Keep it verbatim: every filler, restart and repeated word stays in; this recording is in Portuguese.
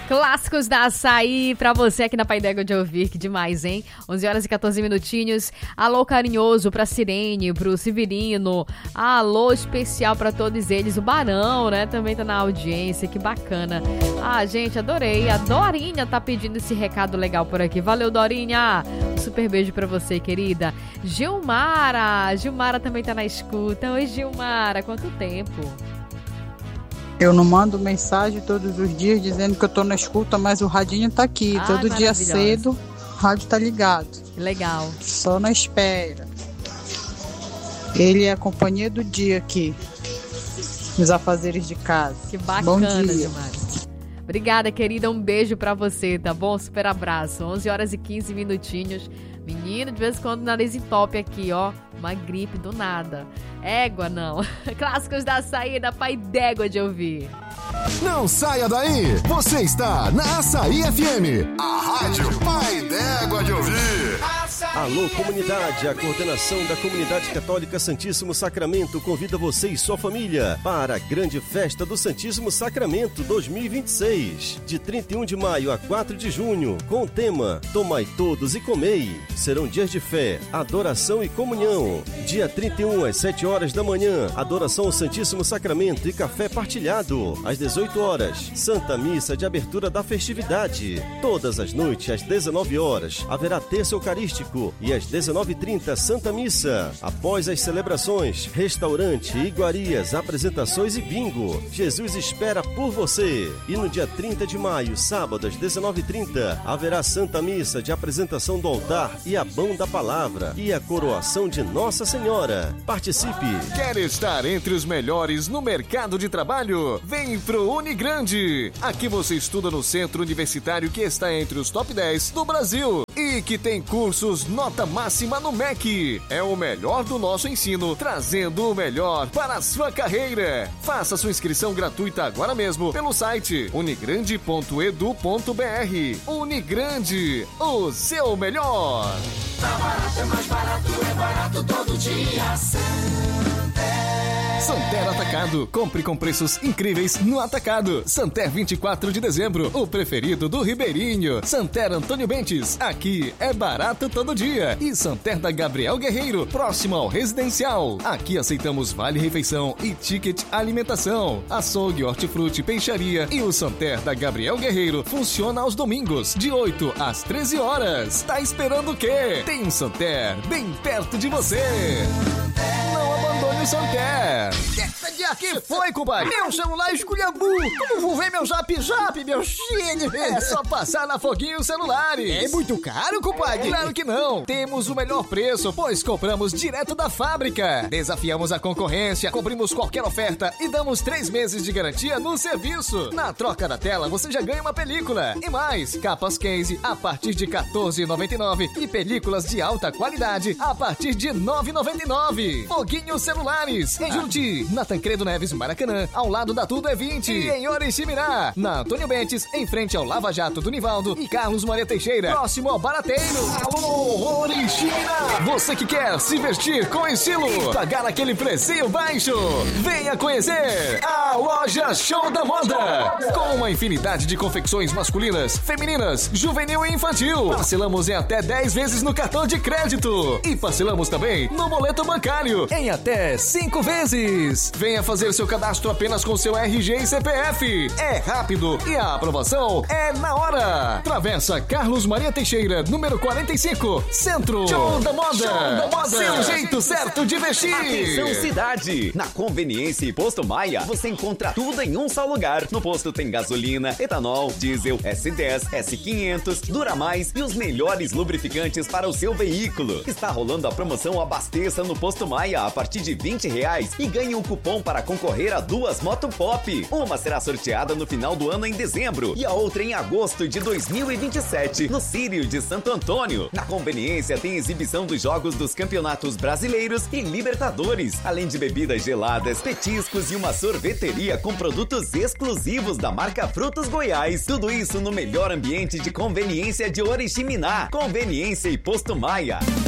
Clássicos da Açaí pra você aqui na Pai d'Égua de Ouvir, que demais, hein? onze horas e quatorze minutinhos. Alô carinhoso pra Sirene, pro Severino. Alô especial pra todos eles. O Barão, né? Também tá na audiência, que bacana. Ah, gente, adorei. A Dorinha tá pedindo esse recado legal por aqui. Valeu, Dorinha. Um super beijo pra você, querida. Gilmara. Gilmara também tá na escuta. Oi, Gilmara. Quanto tempo? Eu não mando mensagem todos os dias dizendo que eu tô na escuta, mas o radinho tá aqui. Ai, todo dia cedo, o rádio tá ligado. Legal. Só na espera. Ele é a companhia do dia aqui, nos afazeres de casa. Que bacana, Bom dia. Gilmar. Obrigada, querida. Um beijo pra você, tá bom? Super abraço. onze horas e quinze minutinhos. Menino, de vez em quando o nariz entope aqui, ó. Uma gripe do nada. Égua, não. Clássicos da Açaí, da Pai d'Égua de Ouvir. Não saia daí. Você está na Açaí F M. A rádio Pai d'Égua de Ouvir. Alô, comunidade. A coordenação da Comunidade Católica Santíssimo Sacramento convida você e sua família para a grande festa do Santíssimo Sacramento dois mil e vinte e seis. De trinta e um de maio a quatro de junho, com o tema Tomai Todos e Comei. Serão dias de fé, adoração e comunhão. Dia trinta e um, às sete horas da manhã, adoração ao Santíssimo Sacramento e café partilhado. Às dezoito horas, Santa Missa de abertura da festividade. Todas as noites, às dezenove horas, haverá terço eucarístico e às dezenove e trinta, Santa Missa. Após as celebrações, restaurante, iguarias, apresentações e bingo. Jesus espera por você. E no dia trinta de maio, sábado, às dezenove e trinta, haverá Santa Missa de apresentação do altar e a bão da palavra e a coroação de Nossa Senhora. Participe! Quer estar entre os melhores no mercado de trabalho? Vem pro Unigrande! Aqui você estuda no centro universitário que está entre os top dez do Brasil e que tem cursos nota máxima no M E C. É o melhor do nosso ensino, trazendo o melhor para a sua carreira. Faça sua inscrição gratuita agora mesmo pelo site unigrande ponto edu ponto br. Unigrande, o seu melhor! Tá barato, é mais barato, é barato todo dia. Santer Atacado. Compre com preços incríveis no Atacado. Santer vinte e quatro de dezembro, o preferido do Ribeirinho. Santer Antônio Bentes, aqui é barato todo dia. E Santer da Gabriel Guerreiro, próximo ao Residencial. Aqui aceitamos vale refeição e ticket alimentação. Açougue, hortifruti, peixaria e o Santer da Gabriel Guerreiro funciona aos domingos, de oito às treze horas. Tá esperando o quê? Tem um Santer bem perto de você. Não abandone o Santer. Que foi, compadre? Meu celular esculhambou. Como vou ver meu zap zap, meu filho? É só passar na Foguinho Celulares. É muito caro, compadre? Claro que não. Temos o melhor preço, pois compramos direto da fábrica. Desafiamos a concorrência, cobrimos qualquer oferta e damos três meses de garantia no serviço. Na troca da tela, você já ganha uma película. E mais, capas case a partir de quatorze reais e noventa e nove centavos e películas de alta qualidade a partir de nove reais e noventa e nove centavos. Foguinho Celulares, em Junti, na Tancredo Neves, Maracanã, ao lado da Tudo é vinte. E em Oriximiná, na Antônio Bentes, em frente ao Lava Jato do Nivaldo e Carlos Maria Teixeira, próximo ao Barateiro. Alô, Oriximiná! Você que quer se vestir com estilo e pagar aquele precinho baixo, venha conhecer a Loja Show da Moda. Com uma infinidade de confecções masculinas, femininas, juvenil e infantil. Parcelamos em até dez vezes no cartão de crédito. E parcelamos também no boleto bancário em até cinco vezes. Venha fazer seu cadastro apenas com seu R G e C P F. É rápido e a aprovação é na hora. Travessa Carlos Maria Teixeira, número quarenta e cinco, Centro. Show da Moda. Show da Moda. Seu jeito certo de vestir. Atenção cidade. Na Conveniência e Posto Maia, você encontra tudo em um só lugar. No posto tem gasolina, etanol, diesel, S dez, S quinhentos, Dura Mais e os melhores lubrificantes para o seu veículo. Está rolando a promoção Abasteça no Posto Maia a partir de vinte reais e ganhe um cupom para concorrer a duas Moto Pop. Uma será sorteada no final do ano em dezembro e a outra em agosto de dois mil e vinte e sete no Círio de Santo Antônio. Na Conveniência tem exibição dos jogos dos campeonatos brasileiros e Libertadores, além de bebidas geladas, petiscos e uma sorveteria com produtos exclusivos da marca Frutos Goiás. Tudo isso no melhor ambiente de conveniência de Oriximiná. Conveniência e Posto Maia.